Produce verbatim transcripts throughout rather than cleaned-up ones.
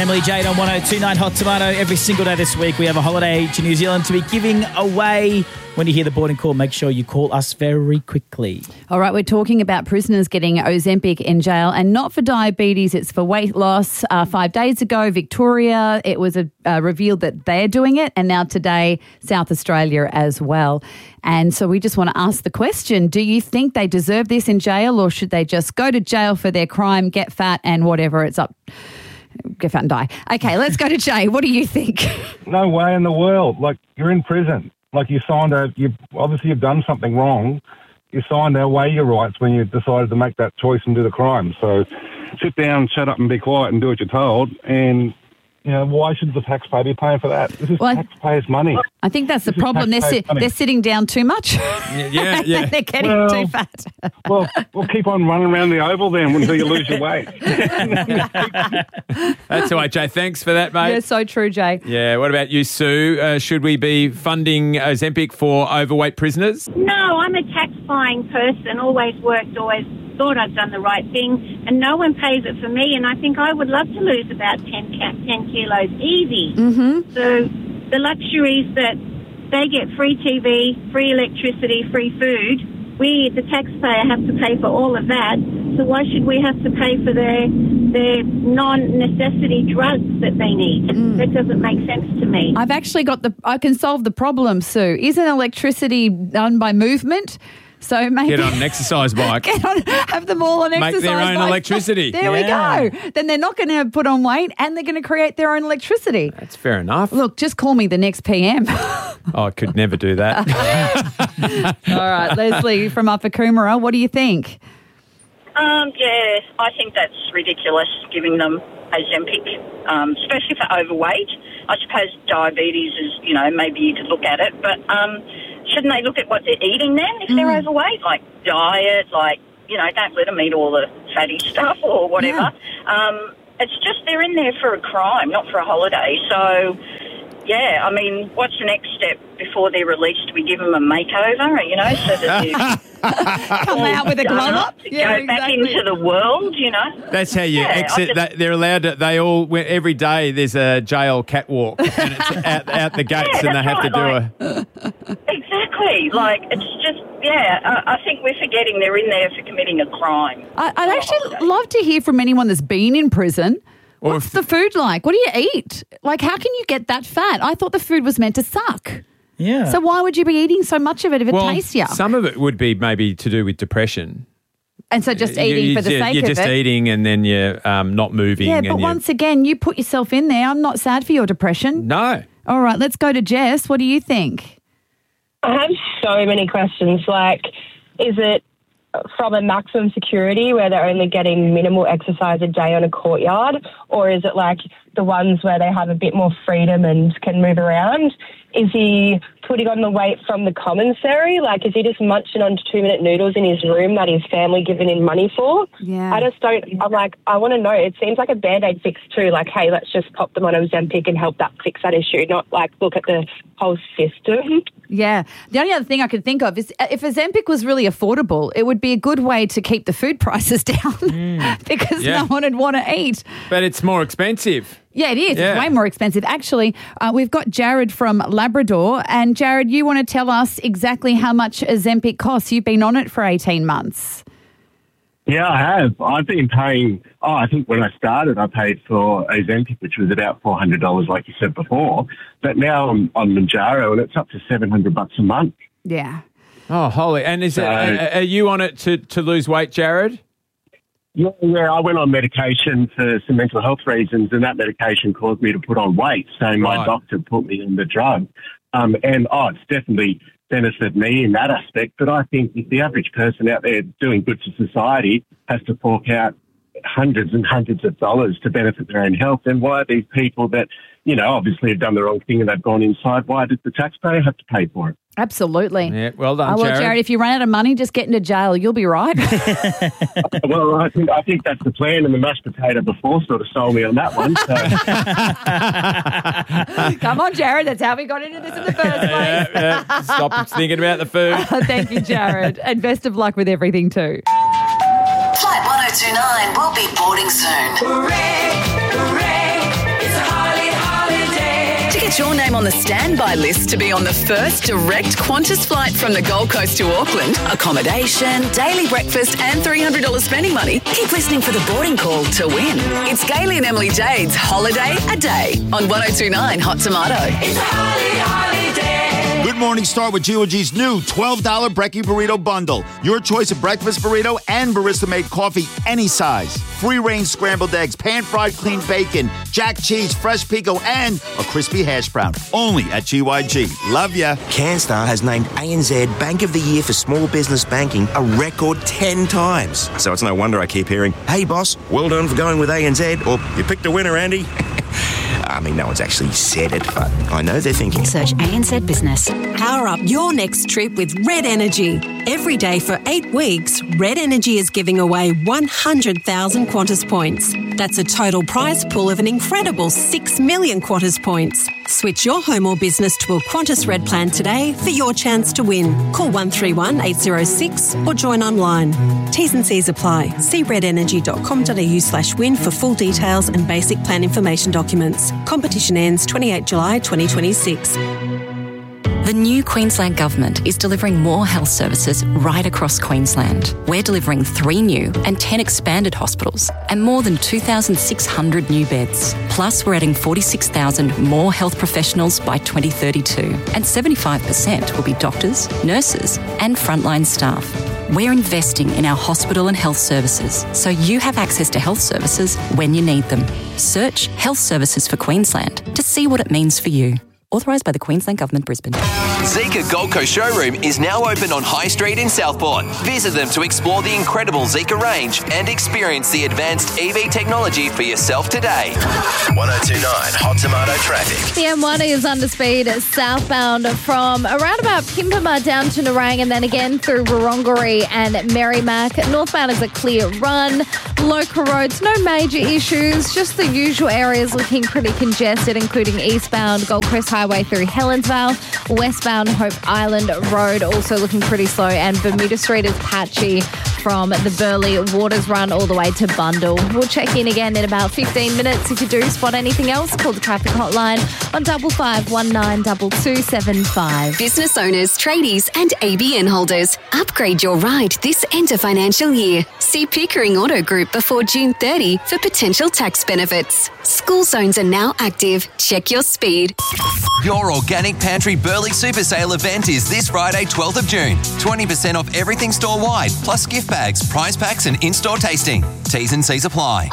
Emily Jade on one oh two point nine Hot Tomato. Every single day this week we have a holiday to New Zealand to be giving away. When you hear the boarding call, make sure you call us very quickly. All right, we're talking about prisoners getting Ozempic in jail, and not for diabetes, it's for weight loss. Uh, five days ago, Victoria, it was a, uh, revealed that they're doing it, and now today, South Australia as well. And so we just want to ask the question, do you think they deserve this in jail, or should they just go to jail for their crime, get fat, and whatever, it's up... Get fat and die. Okay, let's go to Jay. What do you think? No way in the world. Like, you're in prison. Like, you signed a, you obviously you've done something wrong. You signed away your rights when you decided to make that choice and do the crime. So sit down, shut up and be quiet and do what you're told. And, you know, why should the taxpayer be paying for that? This is well, taxpayers' money. I think that's the this problem. They're, si- they're sitting down too much. Yeah, yeah. They're getting well, too fat. well, we'll keep on running around the oval then until you lose your weight. That's all right, Jay. Thanks for that, mate. Yeah, so true, Jay. Yeah, what about you, Sue? Uh, should we be funding Ozempic for overweight prisoners? No, I'm a tax-buying person, always worked, always thought I've done the right thing, and no one pays it for me, and I think I would love to lose about ten, ten kilos easy. Mm-hmm. So the luxuries that they get, free T V, free electricity, free food, we, the taxpayer, have to pay for all of that. So why should we have to pay for their their non-necessity drugs that they need? Mm. That doesn't make sense to me. I've actually got the, I can solve the problem, Sue. Isn't electricity done by movement? So maybe get on an exercise bike. Get on, have them all on Make exercise their own bikes. electricity. There Yeah. we go. Then they're not going to put on weight, and they're going to create their own electricity. That's fair enough. Look, just call me the next P M. Oh, I could never do that. All right, Leslie from Upper Coomera, what do you think? Um, yeah, I think that's ridiculous, giving them Ozempic, um, especially for overweight. I suppose diabetes is, you know, maybe you could look at it, but um, shouldn't they look at what they're eating then if they're Mm. overweight? Like diet, like, you know, don't let them eat all the fatty stuff or whatever. Um, it's just they're in there for a crime, not for a holiday. So, yeah, I mean, what's the next step before they're released? We give them a makeover, you know, so that they're... Come out with a glow up? Go back into the world, you know. That's how you Yeah, I exit. just- They- They're allowed to, they all, every day there's a jail catwalk and it's out, out the gates Yeah, and they that's have to do right, a... Exactly. Like, it's just, yeah, I, I think we're forgetting they're in there for committing a crime. I, I'd Not a actually holiday. love to hear from anyone that's been in prison. Or What's if- the food like? What do you eat? Like, how can you get that fat? I thought the food was meant to suck. Yeah. So why would you be eating so much of it if it Well, tastes you? some of it would be maybe to do with depression. And so just You- eating you- for the you're, sake You're of just it. eating and then you're um, not moving. Yeah, and but you're, once again, you put yourself in there. I'm not sad for your depression. No. All right, let's go to Jess. What do you think? I have so many questions. Like, is it from a maximum security where they're only getting minimal exercise a day on a courtyard? Or is it like the ones where they have a bit more freedom and can move around? Is he putting on the weight from the commissary? Like, is he just munching on two-minute noodles in his room that his family given him money for? Yeah. I just don't, I'm like, I want to know. It seems like a Band-Aid fix too. Like, hey, let's just pop them on Ozempic and help that fix that issue, not like look at the whole system. Yeah. The only other thing I could think of is uh, if Ozempic was really affordable, it would be a good way to keep the food prices down because Yeah. no one would want to eat. But it's more expensive. Yeah, it is. Yeah. It's way more expensive. Actually, uh, we've got Jared from Labrador. And Jared, you want to tell us exactly how much Ozempic costs? You've been on it for eighteen months. Yeah, I have. I've been paying, oh, I think when I started, I paid for Ozempic, which was about four hundred dollars, like you said before. But now I'm on Mounjaro, and it's up to seven hundred bucks a month. Yeah. Oh, holy. And is it, So- are are you on it to, to lose weight, Jared? Yeah, yeah, I went on medication for some mental health reasons, and that medication caused me to put on weight. So my Right. doctor put me on the drug. Um, and, oh, it's definitely benefited me in that aspect. But I think if the average person out there doing good for society has to fork out hundreds and hundreds of dollars to benefit their own health, then why are these people that, you know, obviously have done the wrong thing and they've gone inside, why did the taxpayer have to pay for it? Absolutely. Yeah, well done, Oh, well, Jared. Jared, if you run out of money, just get into jail. You'll be right. Well, I think I think that's the plan, and the mashed potato before sort of sold me on that one. So. Come on, Jared. That's how we got into this in the first Yeah, place. yeah. Stop thinking about the food. Thank you, Jared. And best of luck with everything too. Flight one oh two nine will be boarding soon. Hooray, hooray, Put your name on the standby list to be on the first direct Qantas flight from the Gold Coast to Auckland. Accommodation, daily breakfast and three hundred dollars spending money. Keep listening for the boarding call to win. It's Gailey and Emily Jade's Holiday a Day on one oh two point nine Hot Tomato. It's a holly, holly day. Good morning, start with G O G's new twelve dollars Brekkie Burrito Bundle. Your choice of breakfast burrito and barista-made coffee any size. Free-range scrambled eggs, pan-fried clean bacon, jack cheese, fresh pico, and a crispy hash brown. Only at G Y G. Love ya. CanStar has named A N Z Bank of the Year for Small Business Banking a record ten times. So it's no wonder I keep hearing, hey boss, well done for going with A N Z, or you picked a winner, Andy. I mean, no one's actually said it, but I know they're thinking. Search A N Z Business. Power up your next trip with Red Energy. Every day for eight weeks, Red Energy is giving away one hundred thousand Qantas points. That's a total prize pool of an incredible six million Qantas points. Switch your home or business to a Qantas Red plan today for your chance to win. Call one three one eight zero six or join online. T's and C's apply. See redenergy.com.au slash win for full details and basic plan information documents. Competition ends twenty-eighth of July twenty twenty-six. The new Queensland Government is delivering more health services right across Queensland. We're delivering three new and ten expanded hospitals and more than two thousand six hundred new beds. Plus, we're adding forty-six thousand more health professionals by twenty thirty-two, and seventy-five percent will be doctors, nurses and frontline staff. We're investing in our hospital and health services so you have access to health services when you need them. Search Health Services for Queensland to see what it means for you. Authorised by the Queensland Government, Brisbane. Zika Gold Coast showroom is now open on High Street in Southport. Visit them to explore the incredible Zika range and experience the advanced E V technology for yourself today. one oh two point nine Hot Tomato traffic. The M one is under speed southbound from around about Pimpama down to Nerang and then again through Wurrunggeri and Merrimack. Northbound is a clear run. Local roads, no major issues, just the usual areas looking pretty congested, including eastbound Gold Coast Highway through Helensvale, westbound Hope Island Road also looking pretty slow, and Bermuda Street is patchy from the Burleigh Waters Run all the way to Bundle. We'll check in again in about fifteen minutes. If you do spot anything else, call the traffic hotline on double five one nine two two seven five. Business owners, tradies and A B N holders, upgrade your ride this end of financial year. See Pickering Auto Group before June thirtieth for potential tax benefits. School zones are now active. Check your speed. Your Organic Pantry Burleigh Super Sale event is this Friday, twelfth of June. twenty percent off everything store-wide, plus gift bags, prize packs and in-store tasting. T's and C's apply.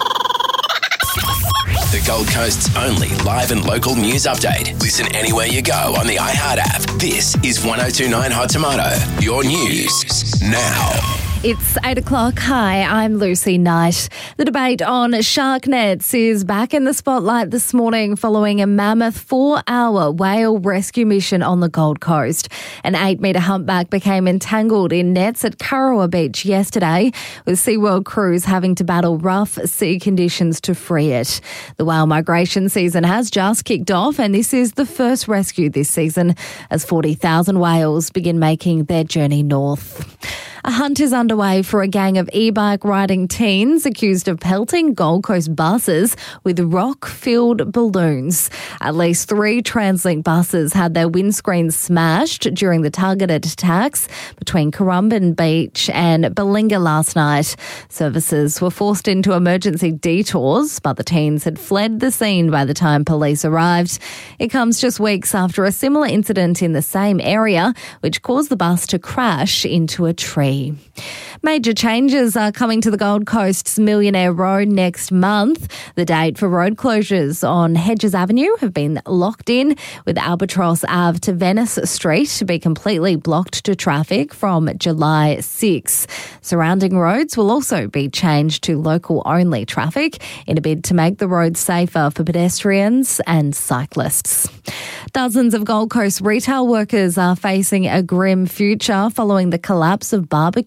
The Gold Coast's only live and local news update. Listen anywhere you go on the iHeart app. This is one oh two point nine Hot Tomato. Your news now. It's eight o'clock. Hi, I'm Lucy Knight. The debate on shark nets is back in the spotlight this morning following a mammoth four-hour whale rescue mission on the Gold Coast. An eight-metre humpback became entangled in nets at Kurrawa Beach yesterday, with SeaWorld crews having to battle rough sea conditions to free it. The whale migration season has just kicked off, and this is the first rescue this season as forty thousand whales begin making their journey north. A hunt is underway for a gang of e-bike riding teens accused of pelting Gold Coast buses with rock-filled balloons. At least three TransLink buses had their windscreens smashed during the targeted attacks between Currumbin Beach and Balinga last night. Services were forced into emergency detours, but the teens had fled the scene by the time police arrived. It comes just weeks after a similar incident in the same area, which caused the bus to crash into a tree. Major changes are coming to the Gold Coast's Millionaire Road next month. The date for road closures on Hedges Avenue have been locked in, with Albatross Ave to Venice Street to be completely blocked to traffic from July sixth. Surrounding roads will also be changed to local-only traffic in a bid to make the roads safer for pedestrians and cyclists. Dozens of Gold Coast retail workers are facing a grim future following the collapse of Barbecues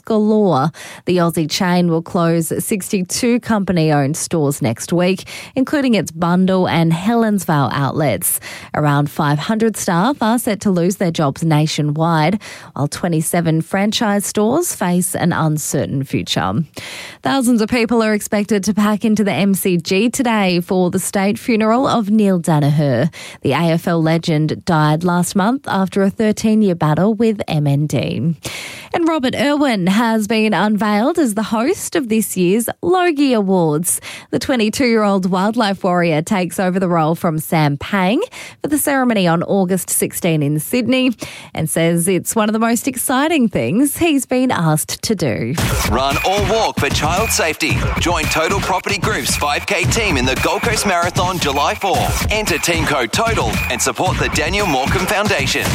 galore. The Aussie chain will close sixty-two company-owned stores next week, including its Bundle and Helensvale outlets. Around five hundred staff are set to lose their jobs nationwide, while twenty-seven franchise stores face an uncertain future. Thousands of people are expected to pack into the M C G today for the state funeral of Neil Danaher. The A F L legend died last month after a thirteen-year battle with M N D. And Robert Irwin has been unveiled as the host of this year's Logie Awards. The twenty-two-year-old wildlife warrior takes over the role from Sam Pang for the ceremony on August sixteenth in Sydney and says it's one of the most exciting things he's been asked to do. Run or walk for child safety. Join Total Property Group's five K team in the Gold Coast Marathon July fourth. Enter team code TOTAL and support the Daniel Morecambe Foundation.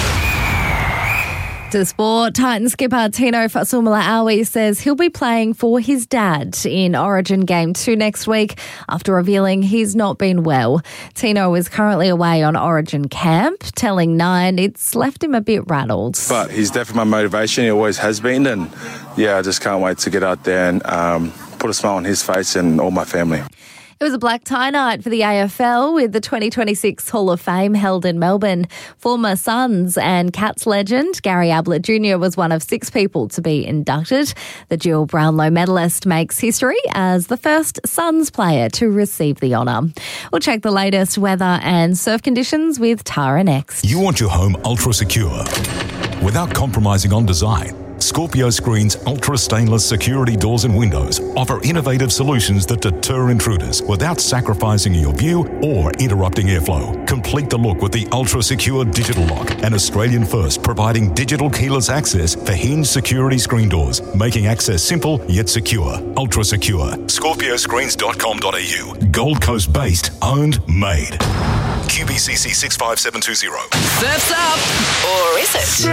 To sport, Titan skipper Tino Fa'asuamaleaui says he'll be playing for his dad in Origin Game two next week after revealing he's not been well. Tino is currently away on Origin camp, telling Nine it's left him a bit rattled. But he's definitely my motivation. He always has been, and yeah, I just can't wait to get out there and um, put a smile on his face and all my family. It was a black tie night for the A F L with the twenty twenty-six Hall of Fame held in Melbourne. Former Suns and Cats legend Gary Ablett Junior was one of six people to be inducted. The dual Brownlow medalist makes history as the first Suns player to receive the honour. We'll check the latest weather and surf conditions with Tara next. You want your home ultra secure without compromising on design. Scorpio Screen's ultra stainless security doors and windows offer innovative solutions that deter intruders without sacrificing your view or interrupting airflow. Complete the look with the ultra secure digital lock, an Australian first providing digital keyless access for hinge security screen doors, making access simple yet secure. Ultra secure. scorpio screens dot com dot a u. Gold Coast based, owned, made. Q B C C six five seven two zero. Surf's up. Or is it?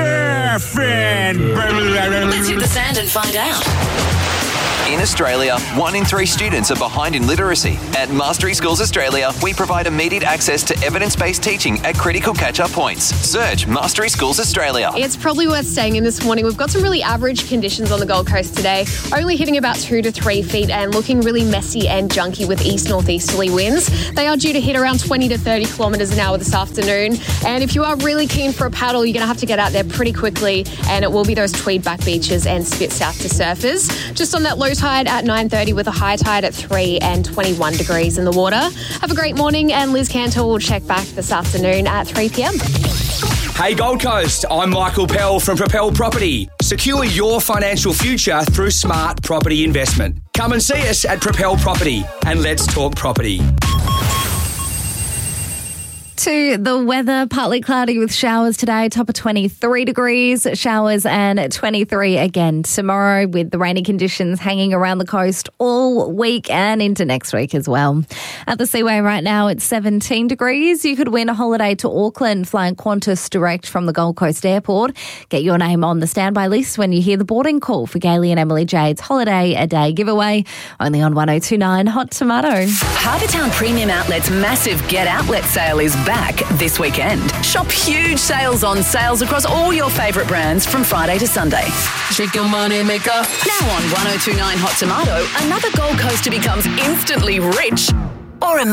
Surfing. Let's hit the sand and find out. In Australia, one in three students are behind in literacy. At Mastery Schools Australia, we provide immediate access to evidence-based teaching at critical catch-up points. Search Mastery Schools Australia. It's probably worth staying in this morning. We've got some really average conditions on the Gold Coast today, only hitting about two to three feet and looking really messy and junky with east-northeasterly winds. They are due to hit around twenty to thirty kilometres an hour this afternoon. And if you are really keen for a paddle, you're going to have to get out there pretty quickly, and it will be those Tweed back beaches and Spit South to surfers. Just on that low tide at nine thirty with a high tide at three and twenty-one degrees in the water. Have a great morning, and Liz Cantor will check back this afternoon at three p m. Hey Gold Coast, I'm Michael Pell from Propel Property. Secure your financial future through smart property investment. Come and see us at Propel Property and let's talk property. To the weather, partly cloudy with showers today, top of twenty-three degrees, showers and twenty-three again tomorrow, with the rainy conditions hanging around the coast all week and into next week as well. At the Seaway right now, it's seventeen degrees. You could win a holiday to Auckland flying Qantas direct from the Gold Coast Airport. Get your name on the standby list when you hear the boarding call for Gailey and Emily Jade's Holiday a Day giveaway, only on one oh two point nine Hot Tomato. Harbour Town Premium Outlet's massive Get Outlet sale is back this weekend. Shop huge sales on sales across all your favourite brands from Friday to Sunday. Shake your money maker. Now on one oh two point nine Hot Tomato, another Gold Coaster becomes instantly rich or emotional.